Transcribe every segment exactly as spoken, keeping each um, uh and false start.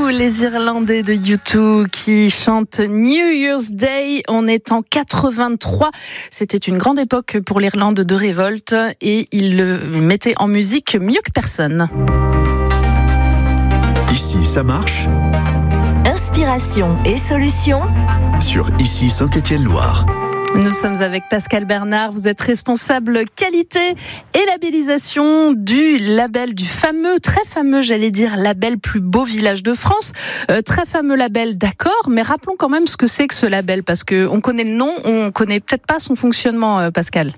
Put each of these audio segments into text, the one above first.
U deux, les Irlandais de U deux qui chantent New Year's Day. On est en quatre-vingt-trois. C'était une grande époque pour l'Irlande de révolte et ils le mettaient en musique mieux que personne. Ici, ça marche. Inspiration et solutions Sur Ici Saint-Étienne-Loire. Nous sommes avec Pascal Bernard, vous êtes responsable qualité et labellisation du label, du fameux, très fameux, j'allais dire, label plus beau village de France. Euh, très fameux label, d'accord, mais rappelons quand même ce que c'est que ce label, parce qu'on connaît le nom, on connaît peut-être pas son fonctionnement, euh, Pascal.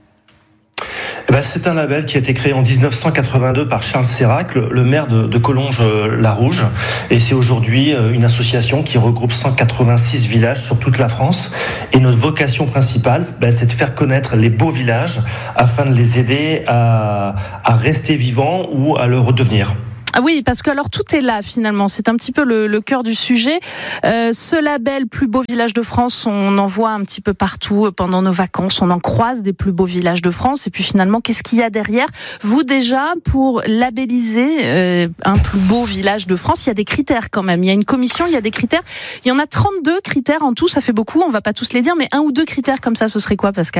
Eh ben, c'est un label qui a été créé en dix-neuf cent quatre-vingt-deux par Charles Serac, le, le maire de, de Collonges-la-Rouge. Et c'est aujourd'hui une association qui regroupe cent quatre-vingt-six villages sur toute la France. Et notre vocation principale, ben, c'est de faire connaître les beaux villages afin de les aider à, à rester vivants ou à le redevenir. Ah oui, parce que alors tout est là finalement, c'est un petit peu le, le cœur du sujet. Euh, ce label plus beau village de France, on en voit un petit peu partout pendant nos vacances, on en croise des plus beaux villages de France. Et puis finalement, qu'est-ce qu'il y a derrière ? Vous déjà, pour labelliser euh, un plus beau village de France, il y a des critères quand même. Il y a une commission, il y a des critères. Il y en a trente-deux critères en tout, ça fait beaucoup, on va pas tous les dire, mais un ou deux critères comme ça, ce serait quoi, Pascal ?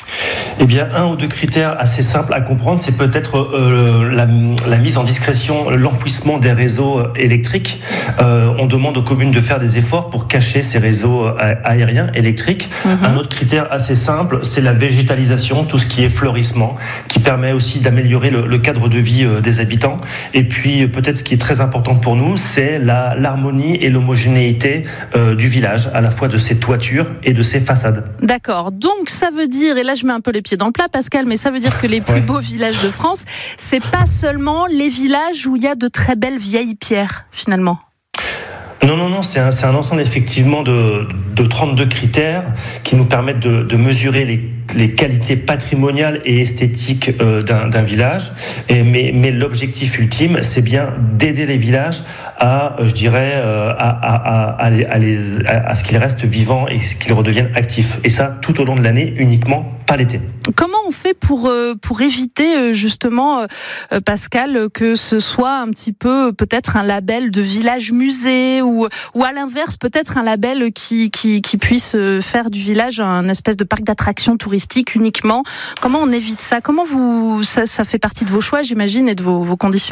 Eh bien, un ou deux critères assez simples à comprendre, c'est peut-être euh, la, la mise en discrétion, l'enfouissement des réseaux électriques. Euh, on demande aux communes de faire des efforts pour cacher ces réseaux aériens électriques. Mm-hmm. Un autre critère assez simple, c'est la végétalisation, tout ce qui est fleurissement, qui permet aussi d'améliorer le, le cadre de vie des habitants. Et puis, peut-être ce qui est très important pour nous, c'est la, l'harmonie et l'homogénéité euh, du village, à la fois de ses toitures et de ses façades. D'accord, donc ça veut dire, et là je mets un peu les pieds dans le plat, Pascal, mais ça veut dire que les plus ouais. beaux villages de France, c'est pas seulement les villages où il y a de très belles vieilles pierres, finalement. Non, non, non, c'est un, c'est un ensemble effectivement de, de trente-deux critères qui nous permettent de, de mesurer les, les qualités patrimoniales et esthétiques euh, d'un, d'un village. Et, mais, mais l'objectif ultime, c'est bien d'aider les villages à, je dirais, euh, à, à, à, à, les, à, les, à, à ce qu'ils restent vivants et qu'ils redeviennent actifs. Et ça, tout au long de l'année, uniquement, pas l'été. Comment on fait pour, euh, pour éviter, justement, euh, Pascal, que ce soit un petit peu, peut-être, un label de village-musée ou, ou à l'inverse, peut-être un label qui, qui, qui puisse faire du village un espèce de parc d'attractions touristiques uniquement. Comment on évite ça ? Comment vous, ça, ça fait partie de vos choix, j'imagine, et de vos, vos conditions ?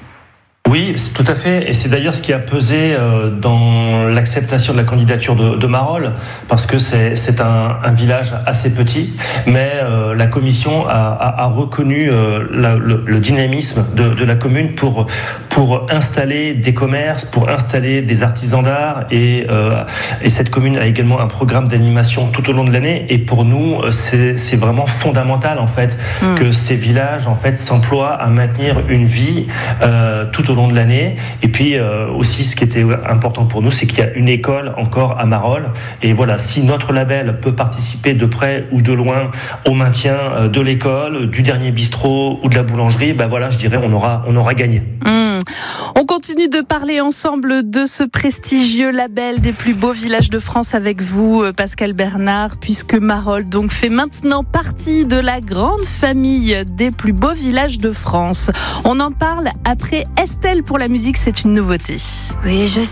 Oui, tout à fait. Et c'est d'ailleurs ce qui a pesé dans l'acceptation de la candidature de, de Marolles, parce que c'est, c'est un, un village assez petit, mais euh, la commission a, a, a reconnu euh, la, le, le dynamisme de, de la commune pour, pour installer des commerces, pour installer des artisans d'art. Et, euh, et cette commune a également un programme d'animation tout au long de l'année. Et pour nous, c'est, c'est vraiment fondamental en fait mmh. que ces villages en fait s'emploient à maintenir une vie euh, tout au long de l'année. Et puis euh, aussi ce qui était important pour nous, c'est qu'il y a une école encore à Marolles. Et voilà, si notre label peut participer de près ou de loin au maintien de l'école, du dernier bistrot ou de la boulangerie, ben voilà, je dirais on aura, on aura gagné. Mmh. On continue de parler ensemble de ce prestigieux label des plus beaux villages de France avec vous, Pascal Bernard, puisque Marolles donc fait maintenant partie de la grande famille des plus beaux villages de France. On en parle après Estelle pour la musique, c'est une nouveauté. Oui, je